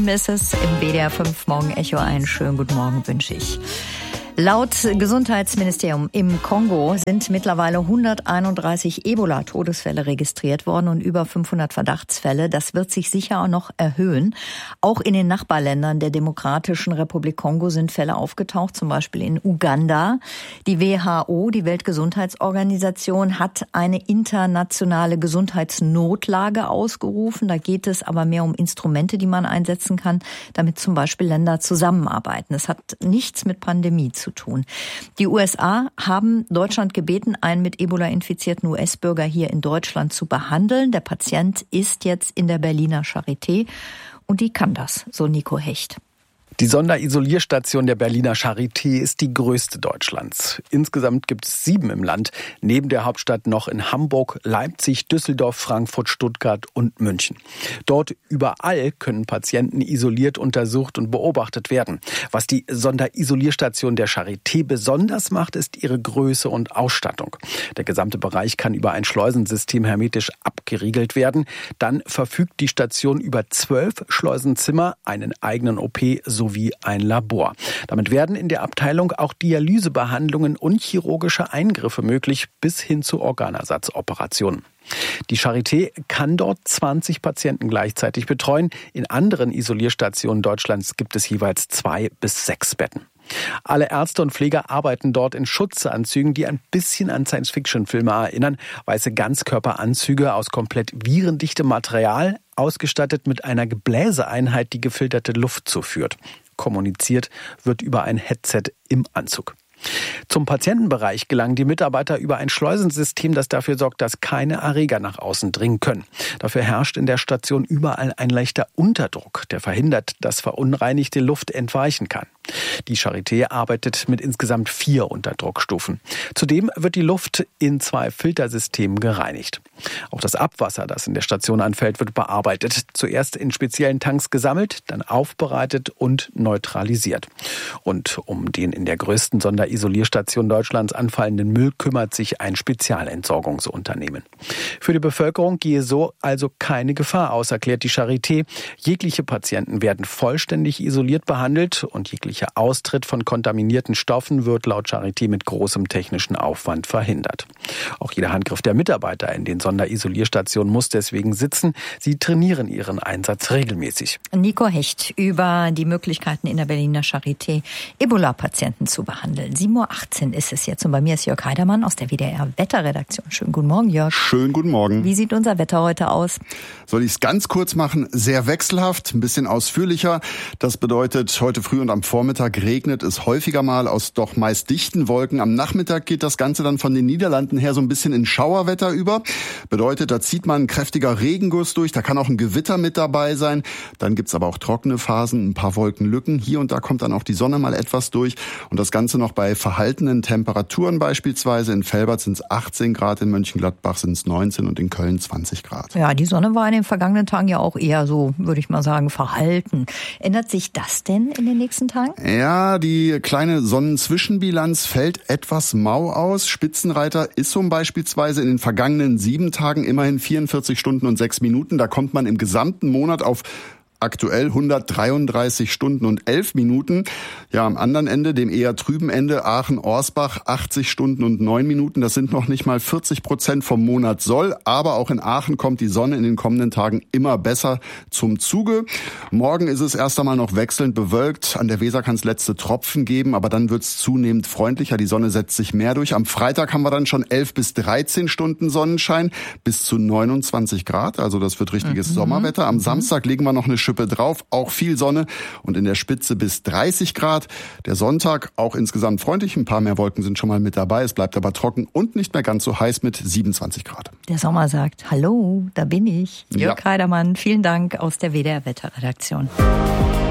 7 ist es im WDR 5 Morgen Echo. Einen schönen guten Morgen wünsche ich. Laut Gesundheitsministerium im Kongo sind mittlerweile 131 Ebola-Todesfälle registriert worden und über 500 Verdachtsfälle. Das wird sich sicher auch noch erhöhen. Auch in den Nachbarländern der Demokratischen Republik Kongo sind Fälle aufgetaucht, zum Beispiel in Uganda. Die WHO, die Weltgesundheitsorganisation, hat eine internationale Gesundheitsnotlage ausgerufen. Da geht es aber mehr um Instrumente, die man einsetzen kann, damit zum Beispiel Länder zusammenarbeiten. Es hat nichts mit Pandemie zu tun. Die USA haben Deutschland gebeten, einen mit Ebola infizierten US-Bürger hier in Deutschland zu behandeln. Der Patient ist jetzt in der Berliner Charité und die kann das, so Nico Hecht. Die Sonderisolierstation der Berliner Charité ist die größte Deutschlands. Insgesamt gibt es 7 im Land, neben der Hauptstadt noch in Hamburg, Leipzig, Düsseldorf, Frankfurt, Stuttgart und München. Dort überall können Patienten isoliert untersucht und beobachtet werden. Was die Sonderisolierstation der Charité besonders macht, ist ihre Größe und Ausstattung. Der gesamte Bereich kann über ein Schleusensystem hermetisch abgeriegelt werden. Dann verfügt die Station über 12 Schleusenzimmer, einen eigenen OP sowie ein Labor. Damit werden in der Abteilung auch Dialysebehandlungen und chirurgische Eingriffe möglich, bis hin zu Organersatzoperationen. Die Charité kann dort 20 Patienten gleichzeitig betreuen. In anderen Isolierstationen Deutschlands gibt es jeweils 2 bis 6 Betten. Alle Ärzte und Pfleger arbeiten dort in Schutzanzügen, die ein bisschen an Science-Fiction-Filme erinnern. Weiße Ganzkörperanzüge aus komplett virendichtem Material, ausgestattet mit einer Gebläseeinheit, die gefilterte Luft zuführt. Kommuniziert wird über ein Headset im Anzug. Zum Patientenbereich gelangen die Mitarbeiter über ein Schleusensystem, das dafür sorgt, dass keine Erreger nach außen dringen können. Dafür herrscht in der Station überall ein leichter Unterdruck, der verhindert, dass verunreinigte Luft entweichen kann. Die Charité arbeitet mit insgesamt 4 Unterdruckstufen. Zudem wird die Luft in 2 Filtersystemen gereinigt. Auch das Abwasser, das in der Station anfällt, wird bearbeitet. Zuerst in speziellen Tanks gesammelt, dann aufbereitet und neutralisiert. Und um den in der größten Sonderisolierstation Deutschlands anfallenden Müll kümmert sich ein Spezialentsorgungsunternehmen. Für die Bevölkerung gehe so also keine Gefahr aus, erklärt die Charité. Jegliche Patienten werden vollständig isoliert behandelt und jeglicher Austritt von kontaminierten Stoffen wird laut Charité mit großem technischen Aufwand verhindert. Auch jeder Handgriff der Mitarbeiter in den Sonderisolierstationen muss deswegen sitzen. Sie trainieren ihren Einsatz regelmäßig. Nico Hecht über die Möglichkeiten in der Berliner Charité, Ebola-Patienten zu behandeln. 7.18 Uhr ist es jetzt und bei mir ist Jörg Heidermann aus der WDR-Wetterredaktion. Schönen guten Morgen, Jörg. Schönen guten Morgen. Wie sieht unser Wetter heute aus? Soll ich es ganz kurz machen? Sehr wechselhaft, ein bisschen ausführlicher. Das bedeutet, heute früh und am Vormittag regnet es häufiger mal aus doch meist dichten Wolken. Am Nachmittag geht das Ganze dann von den Niederlanden her so ein bisschen in Schauerwetter über. Bedeutet, da zieht man ein kräftiger Regenguss durch, da kann auch ein Gewitter mit dabei sein. Dann gibt's aber auch trockene Phasen, ein paar Wolkenlücken. Hier und da kommt dann auch die Sonne mal etwas durch. Und das Ganze noch bei verhaltenen Temperaturen beispielsweise. In Velbert sind es 18 Grad, in Mönchengladbach sind es 19 und in Köln 20 Grad. Ja, die Sonne war in den vergangenen Tagen ja auch eher so, würde ich mal sagen, verhalten. Ändert sich das denn in den nächsten Tagen? Ja, die kleine Sonnenzwischenbilanz fällt etwas mau aus. Spitzenreiter Issum beispielsweise in den vergangenen 7 Tagen immerhin 44 Stunden und 6 Minuten. Da kommt man im gesamten Monat auf aktuell 133 Stunden und 11 Minuten. Ja, am anderen Ende, dem eher trüben Ende, Aachen-Orsbach, 80 Stunden und 9 Minuten. Das sind noch nicht mal 40% vom Monat Soll. Aber auch in Aachen kommt die Sonne in den kommenden Tagen immer besser zum Zuge. Morgen ist es erst einmal noch wechselnd bewölkt. An der Weser kann es letzte Tropfen geben, aber dann wird es zunehmend freundlicher. Die Sonne setzt sich mehr durch. Am Freitag haben wir dann schon 11 bis 13 Stunden Sonnenschein bis zu 29 Grad. Also das wird richtiges Sommerwetter. Am Samstag legen wir noch eine Schippe drauf, auch viel Sonne und in der Spitze bis 30 Grad. Der Sonntag auch insgesamt freundlich, ein paar mehr Wolken sind schon mal mit dabei. Es bleibt aber trocken und nicht mehr ganz so heiß mit 27 Grad. Der Sommer sagt, hallo, da bin ich. Jörg Heidermann, vielen Dank aus der WDR-Wetterredaktion.